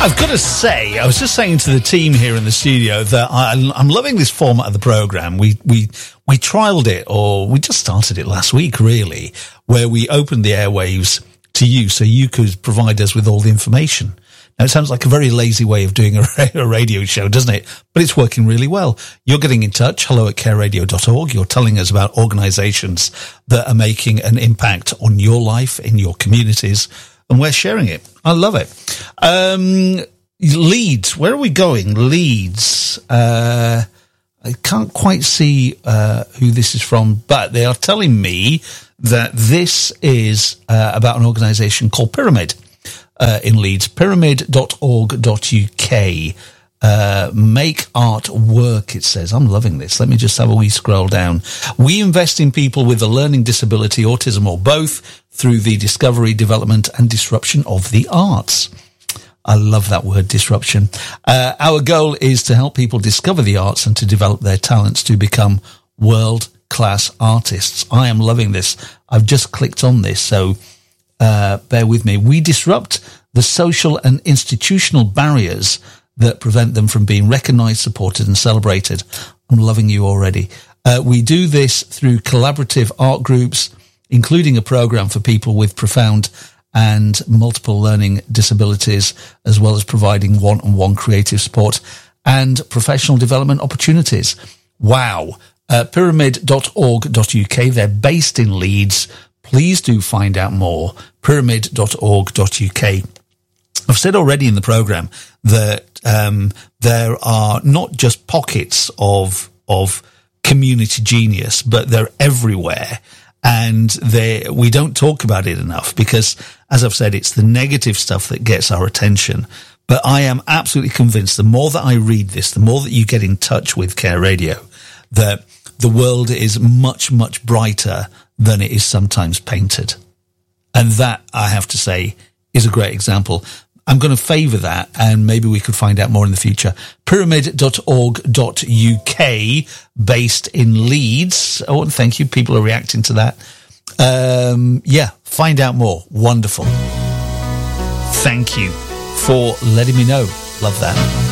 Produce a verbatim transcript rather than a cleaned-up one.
I've got to say, I was just saying to the team here in the studio that I, I'm loving this format of the programme. We, we, we trialled it, or we just started it last week, really, where we opened the airwaves to you so you could provide us with all the information. Now, it sounds like a very lazy way of doing a, a radio show, doesn't it? But it's working really well. You're getting in touch, hello at care radio dot org. You're telling us about organisations that are making an impact on your life, in your communities, and we're sharing it. I love it. Um, Leeds, where are we going? Leeds. Uh, I can't quite see uh, who this is from, but they are telling me that this is uh, about an organisation called Pyramid uh, in Leeds. pyramid dot org dot U K. Uh, make art work, it says. I'm loving this. Let me just have a wee scroll down. We invest in people with a learning disability, autism, or both through the discovery, development, and disruption of the arts. I love that word, disruption. Uh, our goal is to help people discover the arts and to develop their talents to become world-class artists. I am loving this. I've just clicked on this, so uh, bear with me. We disrupt the social and institutional barriers that prevent them from being recognised, supported, and celebrated. I'm loving you already. Uh, we do this through collaborative art groups, including a programme for people with profound and multiple learning disabilities, as well as providing one-on-one creative support and professional development opportunities. Wow. Uh, pyramid dot org dot U K. They're based in Leeds. Please do find out more. pyramid dot org dot U K. I've said already in the programme that um, there are not just pockets of of community genius, but they're everywhere. And they, we don't talk about it enough because, as I've said, it's the negative stuff that gets our attention. But I am absolutely convinced the more that I read this, the more that you get in touch with Care Radio, that the world is much, much brighter than it is sometimes painted. And that, I have to say, is a great example. I'm going to favour that, and maybe we could find out more in the future. pyramid dot org dot U K, based in Leeds. Oh, and thank you. People are reacting to that. Um, yeah, find out more. Wonderful. Thank you for letting me know. Love that.